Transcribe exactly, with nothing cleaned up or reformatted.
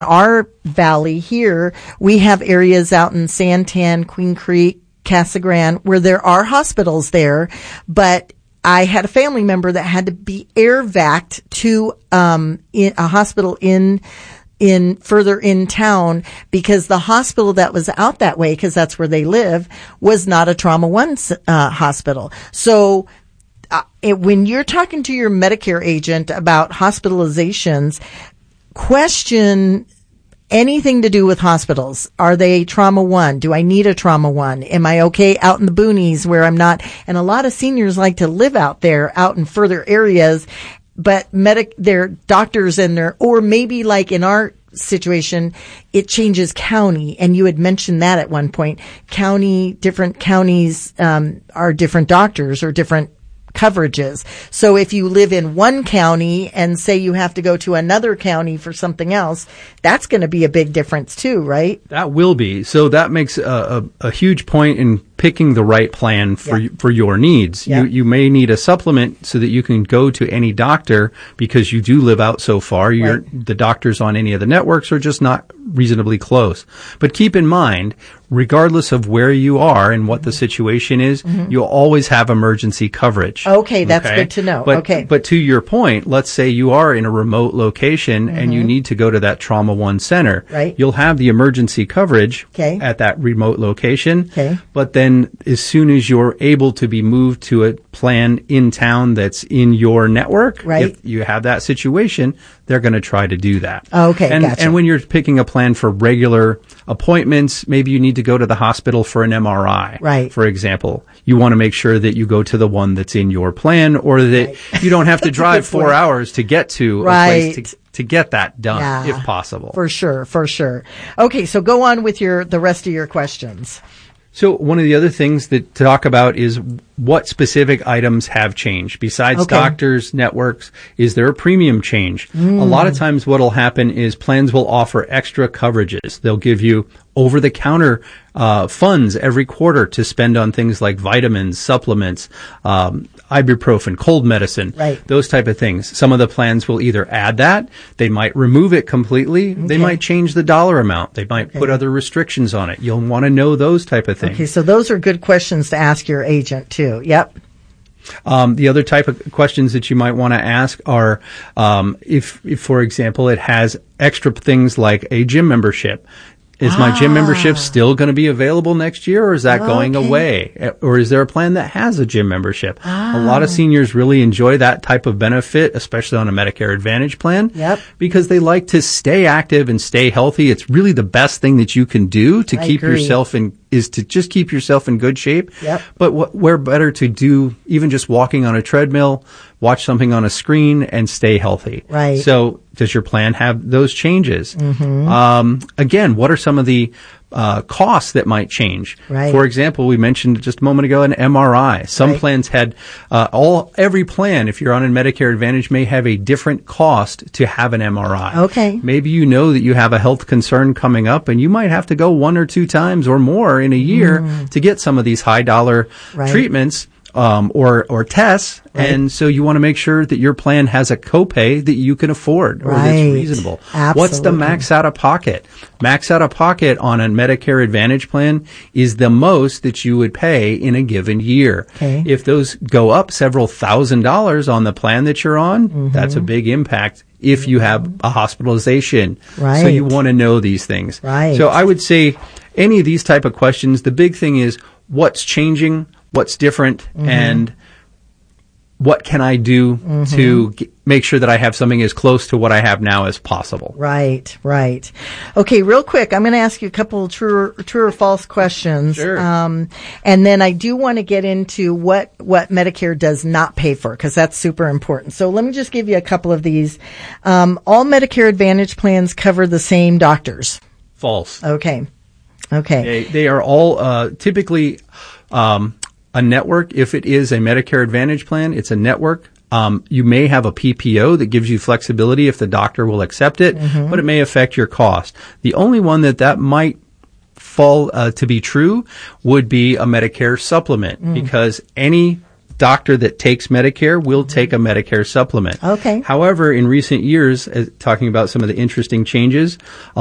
our valley here, we have areas out in Santan, Queen Creek, Casa Grande, where there are hospitals there, but I had a family member that had to be air vac'd to um in a hospital in in further in town because the hospital that was out that way, because that's where they live, was not a Trauma One uh, hospital. So uh, it, when you're talking to your Medicare agent about hospitalizations, question anything to do with hospitals. Are they Trauma One? Do I need a Trauma One? Am I okay out in the boonies where I'm not? And a lot of seniors like to live out there, out in further areas, but medic, their doctors and their, or maybe like in our situation, it changes county. And you had mentioned that at one point. County, different counties, um, are different doctors or different coverages. So if you live in one county and say you have to go to another county for something else, that's going to be a big difference too, right? That will be. So that makes a, a, a huge point in picking the right plan for Yeah. for your needs. Yeah. You you may need a supplement so that you can go to any doctor because you do live out so far. You're, Right. The doctors on any of the networks are just not reasonably close. But keep in mind, regardless of where you are and what the situation is, Mm-hmm. you'll always have emergency coverage. Okay, that's good to know. But, Okay. But to your point, let's say you are in a remote location and you need to go to that Trauma One center. Right. You'll have the emergency coverage Okay. at that remote location. Okay. But then as soon as you're able to be moved to a plan in town that's in your network, Right. if you have that situation, they're going to try to do that. Okay, and, gotcha. and when you're picking a plan for regular appointments, maybe you need to go to the hospital for an M R I, Right. for example. You want to make sure that you go to the one that's in your plan or that Right. you don't have to That's a drive good four point. hours to get to Right. a place to, to get that done, Yeah. if possible. For sure, for sure. Okay, so go on with your the rest of your questions. So one of the other things that to talk about is what specific items have changed. Besides Okay. doctors, networks, is there a premium change? Mm. A lot of times what will happen is plans will offer extra coverages. They'll give you over-the-counter uh, funds every quarter to spend on things like vitamins, supplements, um, ibuprofen, cold medicine, Right. those type of things. Some of the plans will either add that, they might remove it completely, they Okay. might change the dollar amount, they might Okay. put other restrictions on it. You'll want to know those type of things. Okay, so those are good questions to ask your agent too. Yep. Um, the other type of questions that you might want to ask are um, if, if, for example, it has extra things like a gym membership. Is my gym membership still going to be available next year, or is that going Okay. away? Or is there a plan that has a gym membership? A lot of seniors really enjoy that type of benefit, especially on a Medicare Advantage plan, Yep. because they like to stay active and stay healthy. It's really the best thing that you can do to I keep agree. yourself in, is to just keep yourself in good shape. Yep. But what, where better to do even just walking on a treadmill, watch something on a screen, and stay healthy. Right. So does your plan have those changes? Mm-hmm. Um, again, what are some of the uh, costs that might change? Right. For example, we mentioned just a moment ago an M R I. Some Right. plans had uh, all every plan, if you're on a Medicare Advantage, may have a different cost to have an M R I. Okay. Maybe you know that you have a health concern coming up, and you might have to go one or two times or more in a year to get some of these high dollar Right. treatments. Um, or, or tests. Right. And so you want to make sure that your plan has a copay that you can afford or Right. that's reasonable. What's the Absolutely. max out of pocket? Max out of pocket on a Medicare Advantage plan is the most that you would pay in a given year. Okay. If those go up several thousand dollars on the plan that you're on, that's a big impact if you have a hospitalization. So Right. you want to know these things. Right. So I would say any of these type of questions, the big thing is what's changing, what's different, and what can I do to g- make sure that I have something as close to what I have now as possible. Right, right. Okay, real quick, I'm going to ask you a couple of true, true or false questions. Sure. Um, and then I do want to get into what, what Medicare does not pay for, because that's super important. So let me just give you a couple of these. Um, all Medicare Advantage plans cover the same doctors. False. Okay. Okay. They, they are all uh, typically um, a network. If it is a Medicare Advantage plan, it's a network. Um, you may have a P P O that gives you flexibility if the doctor will accept it, but it may affect your cost. The only one that that might fall uh, to be true would be a Medicare supplement, because any doctor that takes Medicare will take a Medicare supplement. Okay. However, in recent years, as, talking about some of the interesting changes,